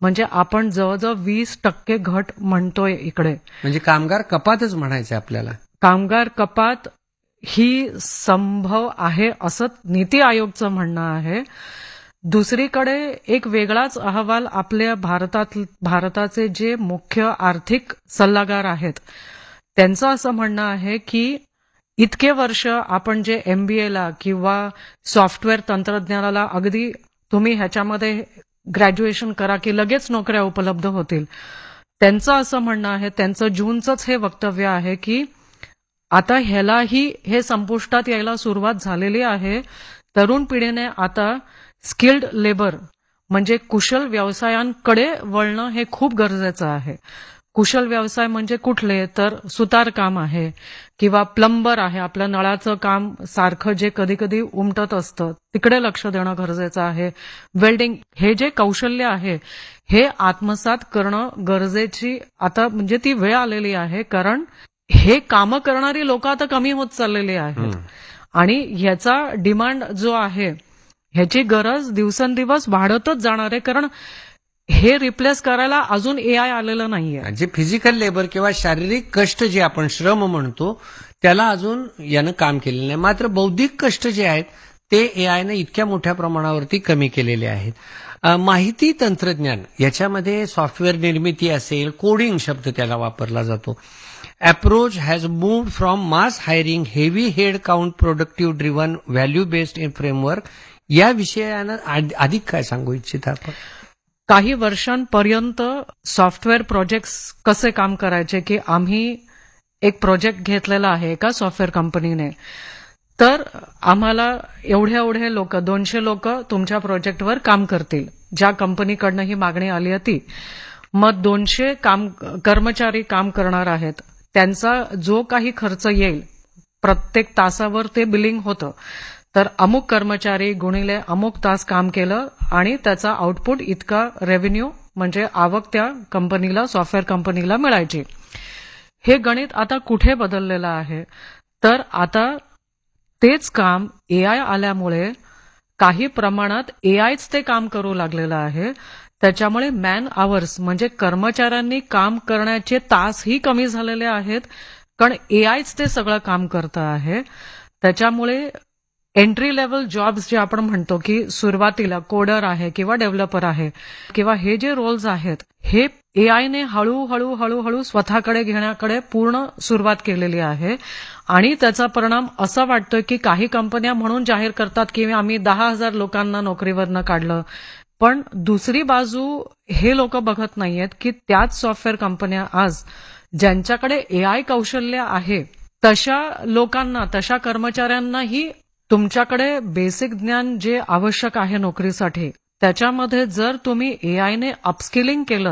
म्हणजे आपण जवळजवळ 20% घट म्हणतोय इकडे. म्हणजे कामगार कपातच म्हणायचं आपल्याला. कामगार कपात ही संभव आहे असं नीती आयोगचं म्हणणं आहे. दुसरीकडे एक वेगळाच अहवाल आपल्या भारताचे जे मुख्य आर्थिक सल्लागार आहेत त्यांचं असं म्हणणं आहे की इतके वर्ष आपण जे MBAला किंवा सॉफ्टवेअर तंत्रज्ञानाला अगदी तुम्ही ह्याच्यामध्ये ग्रॅज्युएशन करा की लगेच नोकऱ्या उपलब्ध होतील, त्यांचं असं म्हणणं आहे, त्यांचं जूनचंच हे वक्तव्य आहे की आता ह्यालाही हे संपुष्टात यायला सुरुवात झालेली आहे. तरुण पिढीने आता स्किल्ड लेबर म्हणजे कुशल व्यवसायांकडे वळणं हे खूप गरजेचं आहे. कुशल व्यवसाय म्हणजे कुठले, तर सुतारकाम आहे किंवा प्लंबर आहे, आपलं नळाचं काम सारखं जे कधी कधी उमटत असतं तिकडे लक्ष देणं गरजेचं आहे. वेल्डिंग, हे जे कौशल्य आहे हे आत्मसात करणं गरजेची आता म्हणजे ती वेळ आलेली आहे. कारण हे कामं करणारी लोक आता कमी होत चाललेली आहेत आणि ह्याचा डिमांड जो आहे ह्याची गरज दिवसेंदिवस वाढतच जाणार आहे. कारण हे रिप्लेस करायला अजून AI आलेलं नाहीये. जे फिजिकल लेबर किंवा शारीरिक कष्ट जे आपण श्रम म्हणतो त्याला अजून यानं काम केलेलं नाही. मात्र बौद्धिक कष्ट जे आहेत ते AIनं इतक्या मोठ्या प्रमाणावरती कमी केलेले आहेत. माहिती तंत्रज्ञान याच्यामध्ये सॉफ्टवेअर निर्मिती असेल, कोडिंग शब्द त्याला वापरला जातो. Approach has moved from mass hiring heavy head count productive driven value based in framework. या विषयानं अधिक काय सांगू इच्छिता आपण? काही वर्षांपर्यंत सॉफ्टवेअर प्रोजेक्ट्स कसे काम करायचे की आम्ही एक प्रोजेक्ट घेतलेला आहे एका सॉफ्टवेअर कंपनीने, तर आम्हाला एवढे लोक 200 लोक तुमच्या प्रोजेक्टवर काम करतील, ज्या कंपनीकडनं ही मागणी आली होती. मग 200 कर्मचारी काम करणार आहेत, त्यांचा जो काही खर्च येईल प्रत्येक तासावर ते बिलिंग होतं, तर अमुक कर्मचारी गुणिले अमुक तास काम केलं आणि त्याचा आउटपुट इतका रेव्हेन्यू म्हणजे आवक त्या कंपनीला, सॉफ्टवेअर कंपनीला मिळायची. हे गणित आता कुठे बदललेलं आहे, तर आता तेच काम AI आल्यामुळे काही प्रमाणात AIच ते काम करू लागलेलं आहे. त्याच्यामुळे मॅन आवर्स म्हणजे कर्मचाऱ्यांनी काम करण्याचे तासही कमी झालेले आहेत, कारण AIच ते सगळं काम करतं आहे. त्याच्यामुळे एंट्री लेवल जॉब्स जे आपण म्हणतो की सुरुवातीला कोडर आहे किंवा डेव्हलपर आहे किंवा हे जे रोल्स आहेत हे AIने हळूहळू स्वतःकडे घेण्याकडे पूर्ण सुरुवात केलेली आहे. आणि त्याचा परिणाम असा वाटतोय की काही कंपन्या म्हणून जाहीर करतात की आम्ही 10,000 लोकांना नोकरीवरनं काढलं, पण दुसरी बाजू हे लोक बघत नाहीयेत की त्याच सॉफ्टवेअर कंपन्या आज ज्यांच्याकडे AI कौशल्य आहे तशा लोकांना, तशा कर्मचाऱ्यांनाही तुमच्याकडे बेसिक ज्ञान जे आवश्यक आहे नोकरीसाठी त्याच्यामध्ये जर तुम्ही AIने अपस्किलिंग केलं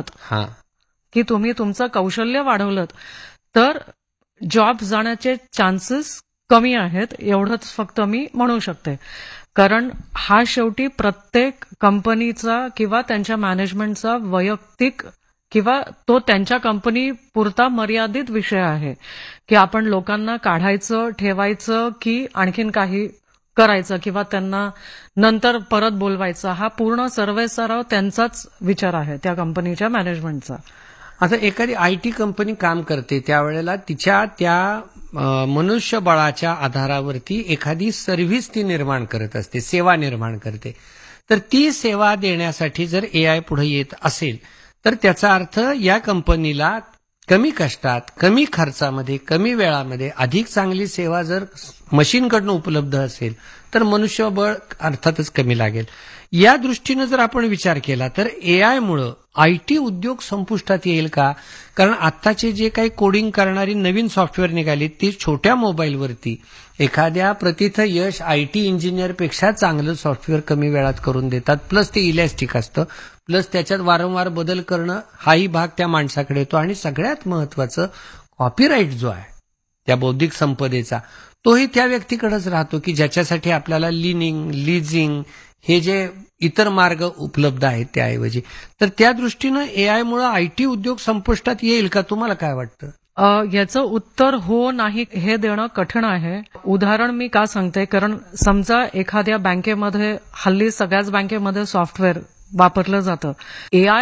की तुम्ही तुमचं कौशल्य वाढवलं तर जॉब जाण्याचे चान्सेस कमी आहेत, एवढंच फक्त मी म्हणू शकते. कारण हा शेवटी प्रत्येक कंपनीचा किंवा त्यांच्या मॅनेजमेंटचा वैयक्तिक किंवा तो त्यांच्या कंपनी पुरता मर्यादित विषय आहे की आपण लोकांना काढायचं, ठेवायचं की आणखीन काही करायचं किंवा त्यांना नंतर परत बोलवायचं. हा पूर्ण सर्वेसराव त्यांचाच विचार आहे त्या कंपनीच्या मॅनेजमेंटचा. आता एखादी IT कंपनी काम करते त्यावेळेला तिच्या त्या मनुष्यबळाच्या आधारावरती एखादी सर्व्हिस ती निर्माण करत असते, सेवा निर्माण करते. तर ती सेवा देण्यासाठी जर AI पुढे येत असेल तर त्याचा अर्थ या कंपनीला कमी कष्टात, कमी खर्चामध्ये, कमी वेळामध्ये अधिक चांगली सेवा जर मशीनकडनं उपलब्ध असेल तर मनुष्यबळ अर्थातच कमी लागेल. या दृष्टीनं जर आपण विचार केला तर AIमुळे IT उद्योग संपुष्टात येईल का? कारण आत्ताचे जे काही कोडिंग करणारी नवीन सॉफ्टवेअर निघाली ती छोट्या मोबाईलवरती एखाद्या प्रथित यश IT इंजिनियरपेक्षा चांगलं सॉफ्टवेअर कमी वेळात करून देतात. प्लस ते इलॅस्टिक असतं, प्लस त्याच्यात वारंवार बदल करणं हाही भाग त्या माणसाकडे येतो. आणि सगळ्यात महत्वाचं कॉपीराईट जो आहे त्या बौद्धिक संपदेचा तोही त्या व्यक्तीकडेच राहतो की ज्याच्यासाठी आपल्याला लीजिंग हे जे इतर मार्ग उपलब्ध आहेत त्याऐवजी. तर त्या दृष्टीनं AIमुळे IT उद्योग संपुष्टात येईल का? तुम्हाला काय वाटतं? याचं उत्तर हो नाही हे देणं कठीण आहे. उदाहरण मी का सांगते, कारण समजा एखाद्या बँकेमध्ये हल्ली सगळ्याच बँकेमध्ये सॉफ्टवेअर वापरलं जातं. AI